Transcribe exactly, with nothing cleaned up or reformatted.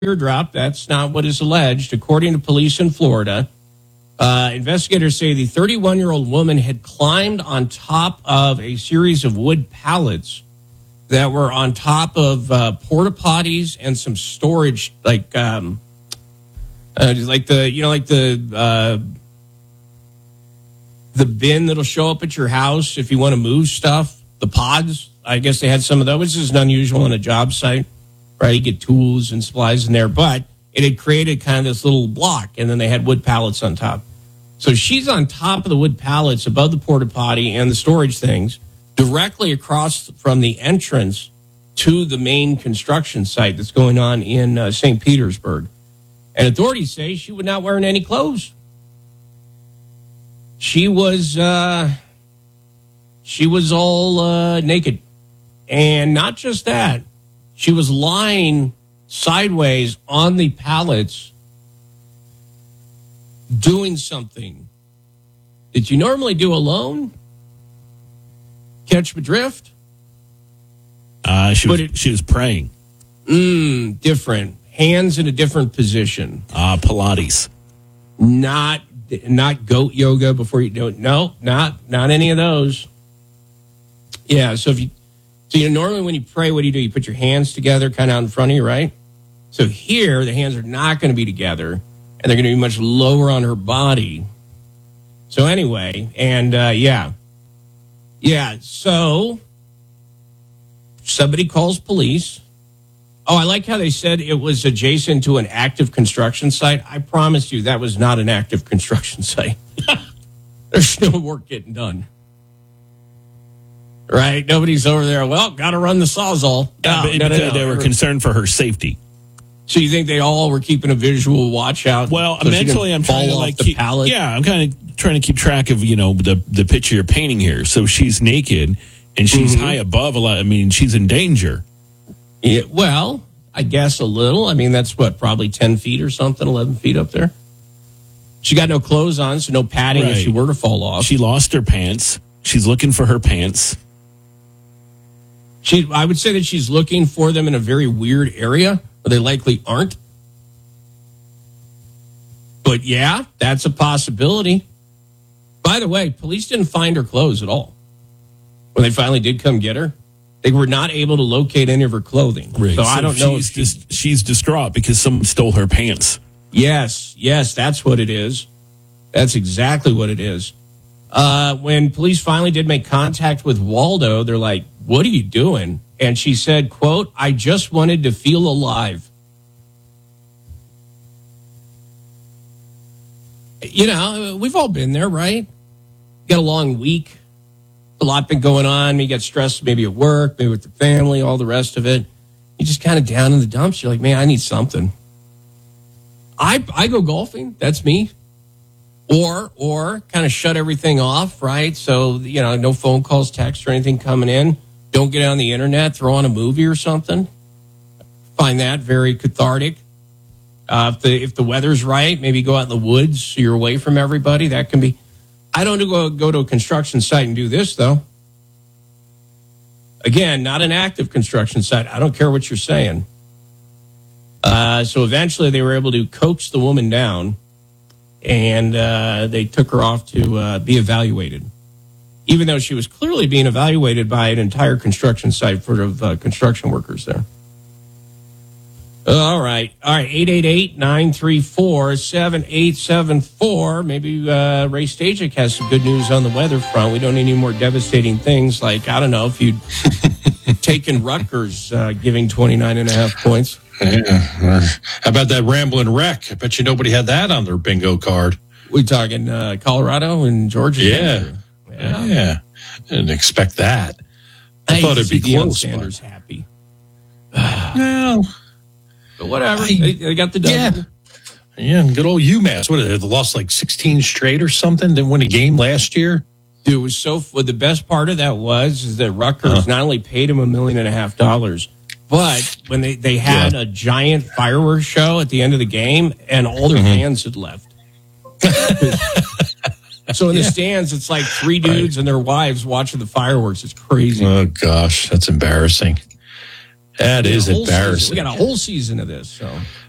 teardrop. That's not what is alleged. According to police in Florida, uh, investigators say the thirty-one-year-old woman had climbed on top of a series of wood pallets that were on top of uh, porta potties and some storage, like um, uh, like the you know like the uh, the bin that'll show up at your house if you want to move stuff. The pods. I guess they had some of those, which is unusual on a job site, right? You get tools and supplies in there, but it had created kind of this little block, and then they had wood pallets on top. So she's on top of the wood pallets above the porta potty and the storage things, directly across from the entrance to the main construction site that's going on in uh, Saint Petersburg. And authorities say she was not wearing any clothes. She was uh, she was all uh, naked. And not just that, she was lying sideways on the pallets doing something that you normally do alone. Catch my drift? Uh, she, was, it, she was praying. Mm, different. Hands in a different position. Uh, Pilates. Not not goat yoga before you do it. No, not, not any of those. Yeah, so if you... So, you know, normally when you pray, what do you do? You put your hands together kind of out in front of you, right? So here, the hands are not going to be together, and they're going to be much lower on her body. So anyway, and uh, yeah. Yeah, so somebody calls police. Oh, I like how they said it was adjacent to an active construction site. I promise you that was not an active construction site. There's no work getting done. Right? Nobody's over there. Well, got to run the Sawzall. No, no, no, no, no. They were concerned for her safety. So you think they all were keeping a visual watch out? Well, so mentally, I'm trying to like the keep, pallet? Yeah, I'm kind of trying to keep track of, you know, the the picture you're painting here. So she's naked and she's mm-hmm. high above a lot. I mean, she's in danger. Yeah, well, I guess a little. I mean, that's what, probably ten feet or something, eleven feet up there. She got no clothes on, so no padding right. if she were to fall off. She lost her pants. She's looking for her pants. She, I would say that she's looking for them in a very weird area where they likely aren't. But yeah, that's a possibility. By the way, police didn't find her clothes at all. When they finally did come get her, they were not able to locate any of her clothing. Right. So, so I don't she's know. If she, just, she's distraught because someone stole her pants. Yes, yes, that's what it is. That's exactly what it is. Uh, when police finally did make contact with Waldo, they're like, what are you doing? And she said, quote, I just wanted to feel alive. You know, we've all been there, right? Got a long week. A lot been going on. You get stressed maybe at work, maybe with the family, all the rest of it. You're just kind of down in the dumps. You're like, man, I need something. I I go golfing. That's me. Or or kind of shut everything off, right? So, you know, no phone calls, text, or anything coming in. Don't get on the internet. Throw on a movie or something. Find that very cathartic. Uh, if the if the weather's right, maybe go out in the woods so you're away from everybody. That can be. I don't go go to a construction site and do this, though. Again, not an active construction site. I don't care what you're saying. Uh, so eventually they were able to coax the woman down. And uh, they took her off to uh, be evaluated, even though she was clearly being evaluated by an entire construction site full of uh, construction workers there. All right. All right. eight eight eight, nine three four, seven eight seven four. Maybe uh, Ray Stajic has some good news on the weather front. We don't need any more devastating things like, I don't know, if you'd taken Rutgers uh, giving twenty-nine and a half points. Yeah. How about that Ramblin' Wreck? I bet you nobody had that on their bingo card. We talking uh, Colorado and Georgia? Yeah. Yeah. yeah. Didn't expect that. I, I thought it'd be close. Sanders but... happy. Well, but whatever. I, they, they got the dub. Yeah. Yeah, and good old UMass. What, they lost like sixteen straight or something? Didn't win a game last year? Dude, it was so... Well, the best part of that was is that Rutgers huh. not only paid him a million and a half dollars, but when they, they had yeah. a giant fireworks show at the end of the game, and all their mm-hmm. fans had left. So in the yeah. stands, it's like three dudes right. and their wives watching the fireworks. It's crazy. Oh, gosh, that's embarrassing. That is embarrassing. Season. We got a whole season of this, so...